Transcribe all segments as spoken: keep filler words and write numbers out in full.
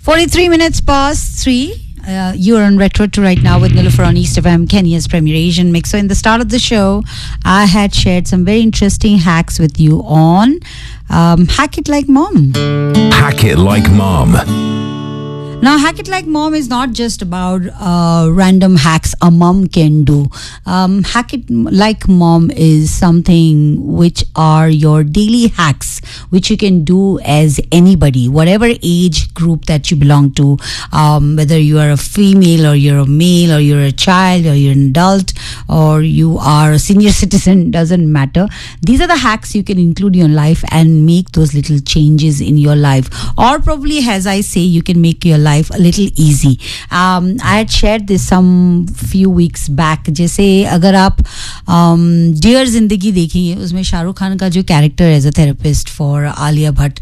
forty-three minutes past three. Uh, you're on Retro to right now with Nilofer on East F M, Kenya's premier Asian mix. So in the start of the show, I had shared some very interesting hacks with you on um, Hack It Like Mom. Hack It Like Mom. Now, Hack It Like Mom is not just about uh, random hacks a mom can do. Um, Hack It Like Mom is something which are your daily hacks, which you can do as anybody, whatever age group that you belong to, um, whether you are a female or you're a male or you're a child or you're an adult or you are a senior citizen, doesn't matter. These are the hacks you can include in your life and make those little changes in your life. Or probably, as I say, you can make your life a little easy. Um, I had shared this some few weeks back. जैसे अगर आप um, dear जिंदगी देखेंगे, उसमें शाहरुख खान का जो character as a therapist for Alia Bhatt,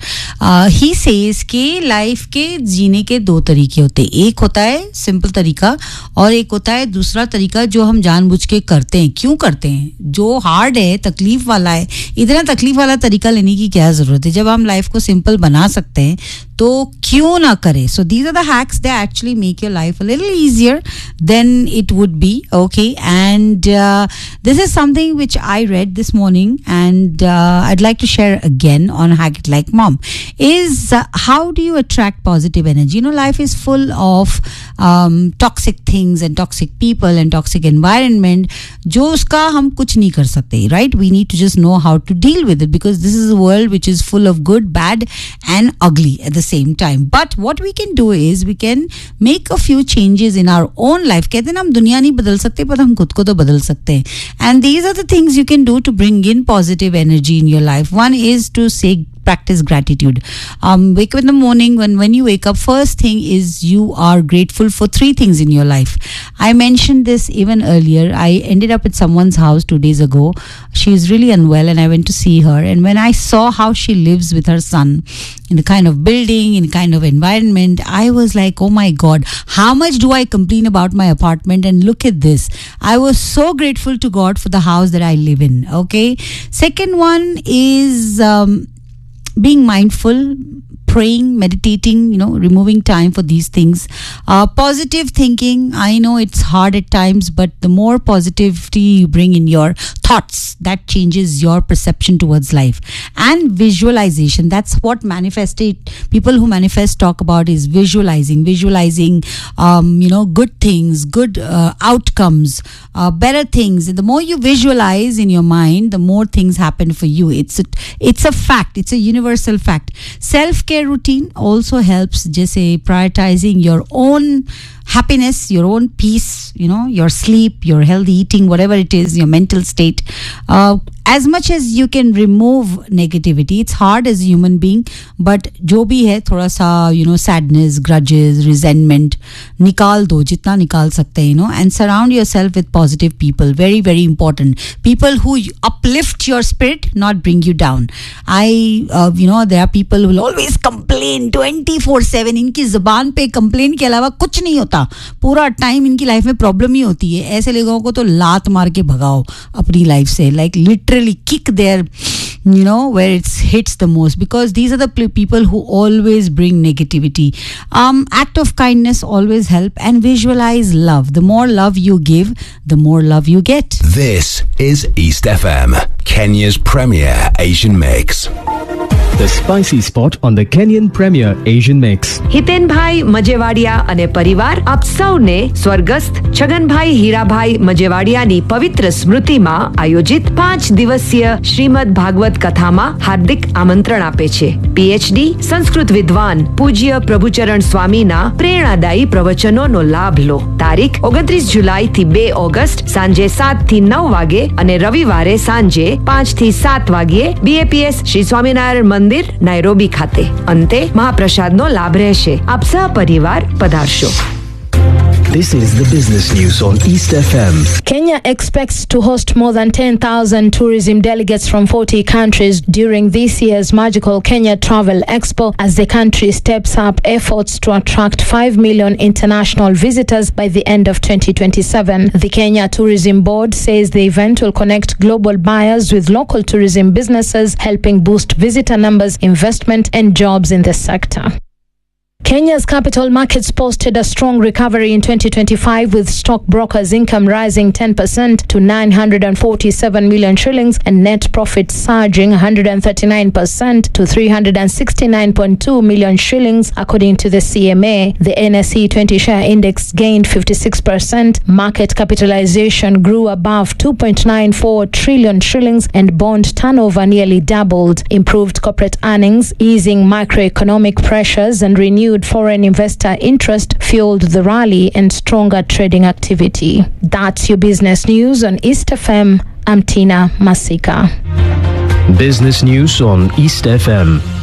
he says के life के जीने के दो तरीके होते हैं. एक होता है सिंपल तरीका और एक होता है दूसरा तरीका जो हम जानबूझ के करते हैं. क्यों करते हैं? जो हार्ड है, तकलीफ वाला है, इतना तकलीफ वाला तरीका लेने की क्या जरूरत है? जब हम लाइफ को सिंपल बना सकते हैं तो क्यों ना करें? So these are the hacks that actually make your life a little easier than it would be. Okay, and uh, this is something which I read this morning, and uh, I'd like to share again on Hack It Like Mom. Is uh, how do you attract positive energy? You know, life is full of um, toxic things and toxic people and toxic environment. जो उसका हम कुछ नहीं कर सकते, right? We need to just know how to deal with it because this is a world which is full of good, bad, and ugly at the same time. But what we can do is we can make a few changes in our own life. कहते हैं ना, हम दुनिया नहीं बदल सकते पर हम खुद को तो बदल सकते हैं. And these are the things you can do to bring in positive energy in your life. One is to say practice gratitude. Um, wake up in the morning. When when you wake up, first thing is you are grateful for three things in your life. I mentioned this even earlier. I ended up at someone's house two days ago. She is really unwell and I went to see her. And when I saw how she lives with her son in a kind of building, in a kind of environment, I was like, oh my God, how much do I complain about my apartment? And look at this. I was so grateful to God for the house that I live in. Okay. Second one is um, being mindful, praying, meditating, you know, removing time for these things. Uh, positive thinking. I know it's hard at times, but the more positivity you bring in your thoughts, that changes your perception towards life. And visualization. That's what manifested people who manifest talk about is visualizing, visualizing, um, you know, good things, good uh, outcomes, uh, better things. And the more you visualize in your mind, the more things happen for you. It's a, it's a fact. It's a universal fact. Self-care routine also helps, just say prioritizing your own happiness, your own peace, you know, your sleep, your healthy eating, whatever it is, your mental state. Uh, as much as you can remove negativity, it's hard as a human being, but जो भी है थोड़ा सा, you know, sadness, grudges, resentment, निकाल दो जितना निकाल सकते हैं, you know, and surround yourself with positive people. Very, very important. People who uplift your spirit, not bring you down. I, uh, you know, there are people who will always complain twenty-four seven. इनकी ज़बान पे complain के अलावा कुछ नहीं होता. पूरा time इनकी लाइफ में प्रॉब्लम ही होती है. ऐसे लोगों को तो लात मार के भगाओ अपनी लाइफ से, like literally kick their, you know, where it hits the most, because these are the people who always bring negativity. Um, act of kindness always help, and visualize love. The more love you give, the more love you get. This is East F M, Kenya's premier Asian mix. The spicy spot on the Kenyan Premier Asian Mix. Hitenbhai મજેવાડિયા અને પરિવાર આપ સૌને સ્વર્ગસ્થ છગનભાઈ હીરાભાઈ મજેવાડિયાની પવિત્ર સ્મૃતિમાં આયોજિત પાંચ દિવસીય શ્રીમદ ભાગવત કથામાં હાર્દિક આમંત્રણ આપે છે. પીએચડી સંસ્કૃત વિદ્વાન પૂજ્ય પ્રભુચરણ સ્વામીના પ્રેરણાદાયી પ્રવચનોનો લાભ લો. તારીખ ઓગણત્રીસ જુલાઈ થી બે ઓગસ્ટ સાંજે સાત થી નવ વાગે અને રવિવારે સાંજે પાંચ થી સાત વાગ્યે બીએપીએસ શ્રી સ્વામિનારાયણ મંદિર નાઇરોબી ખાતે. અંતે મહાપ્રસાદનો લાભ રહેશે. આપ સહપરિવાર પધારશો. This is the business news on East F M. Kenya expects to host more than ten thousand tourism delegates from forty countries during this year's Magical Kenya Travel Expo as the country steps up efforts to attract five million international visitors by the end of twenty twenty-seven. The Kenya Tourism Board says the event will connect global buyers with local tourism businesses, helping boost visitor numbers, investment, and jobs in the sector. Kenya's capital markets posted a strong recovery in twenty twenty-five, with stockbrokers' income rising ten percent to nine hundred forty-seven million shillings and net profit surging one hundred thirty-nine percent to three hundred sixty-nine point two million shillings, according to the C M A. The N S E twenty share index gained fifty-six percent. Market capitalization grew above two point nine four trillion shillings and bond turnover nearly doubled. Improved corporate earnings, easing macroeconomic pressures and renewed foreign investor interest fueled the rally and stronger trading activity. That's your business news on East F M. I'm Tina Masika. Business news on East F M.